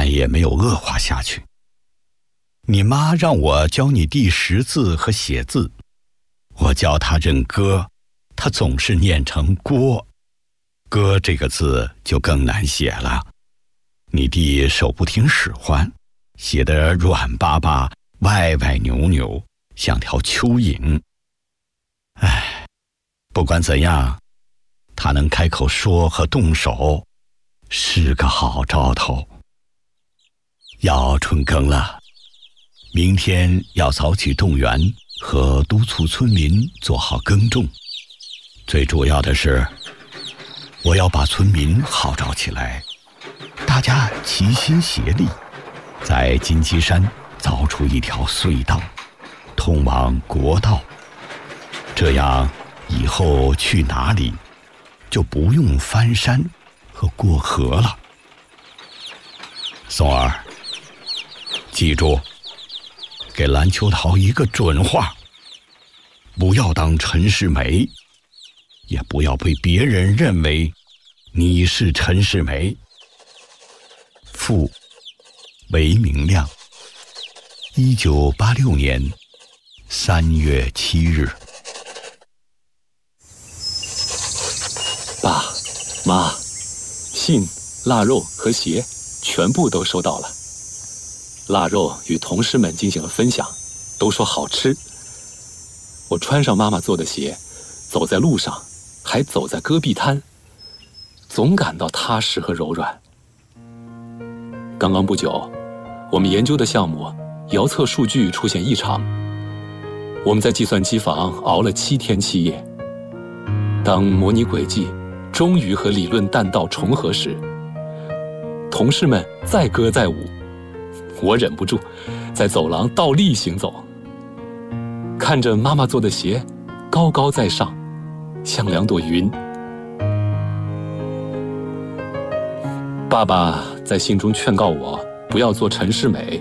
但也没有恶化下去。你妈让我教你弟识字和写字，我教他认歌，他总是念成郭，歌这个字就更难写了。你弟手不听使唤，写得软巴巴、歪歪扭扭，像条蚯蚓。不管怎样，他能开口说和动手，是个好兆头。要春耕了，明天要早起动员和督促村民做好耕种。最主要的是，我要把村民号召起来，大家齐心协力，在金鸡山凿出一条隧道，通往国道。这样以后去哪里就不用翻山和过河了。松儿，记住，给蓝秋桃一个准话，不要当陈世美，也不要被别人认为你是陈世美。父韦明亮，1986年3月7日。 爸妈，信、腊肉和鞋全部都收到了。腊肉与同事们进行了分享，都说好吃。我穿上妈妈做的鞋，走在路上，还走在戈壁滩，总感到踏实和柔软。刚刚不久，我们研究的项目遥测数据出现异常，我们在计算机房熬了7天7夜。当模拟轨迹终于和理论弹道重合时，同事们载歌载舞，我忍不住在走廊倒立行走，看着妈妈做的鞋高高在上，像2朵云。爸爸在信中劝告我不要做陈世美。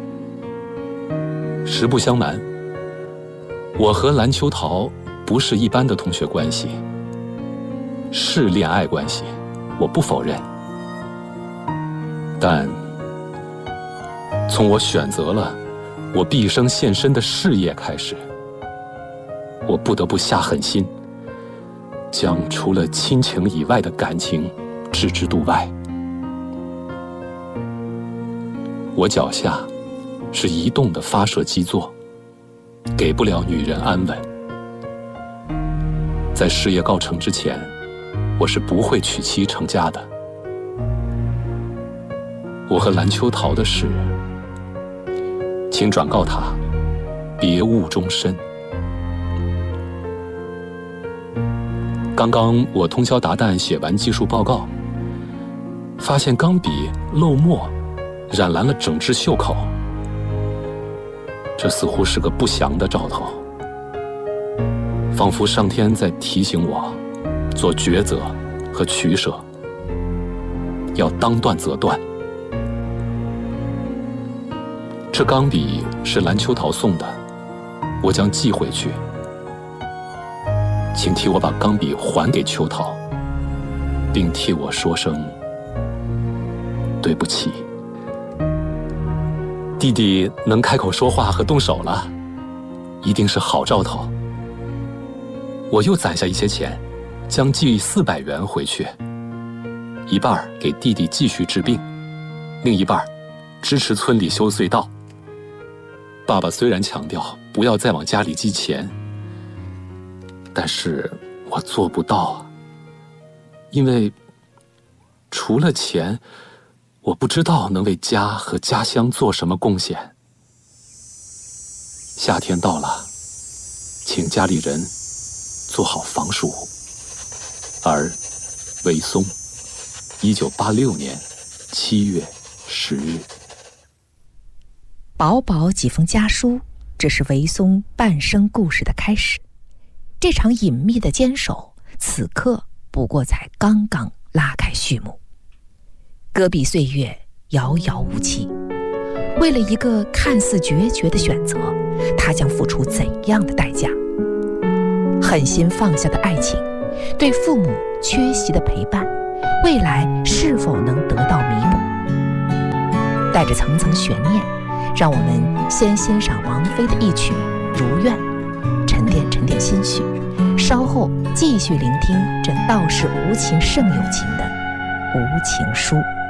实不相瞒，我和蓝秋桃不是一般的同学关系，是恋爱关系，我不否认。但从我选择了我毕生献身的事业开始，我不得不下狠心，将除了亲情以外的感情置之度外。我脚下是移动的发射基座，给不了女人安稳。在事业告成之前，我是不会娶妻成家的。我和蓝秋桃的事，请转告他，别误终身。刚刚我通宵达旦写完技术报告，发现钢笔漏墨染蓝了整只袖口，这似乎是个不祥的兆头，仿佛上天在提醒我做抉择和取舍，要当断则断。这钢笔是蓝秋桃送的，我将寄回去，请替我把钢笔还给秋桃，并替我说声对不起。弟弟能开口说话和动手了，一定是好兆头。我又攒下一些钱，将寄400元回去，一半给弟弟继续治病，另一半支持村里修隧道。爸爸虽然强调不要再往家里寄钱，但是我做不到啊，因为除了钱，我不知道能为家和家乡做什么贡献。夏天到了，请家里人做好防暑。而韦松，1986年7月10日。 薄薄几封家书，这是韦松半生故事的开始。这场隐秘的坚守，此刻不过才刚刚拉开序幕。戈壁岁月遥遥无期，为了一个看似决绝的选择，他将付出怎样的代价？狠心放下的爱情，对父母缺席的陪伴，未来是否能得到弥补？ 带着层层悬念，让我们先欣赏王菲的一曲《如愿》，沉淀沉淀心绪，稍后继续聆听这道是无情胜有情的无情书。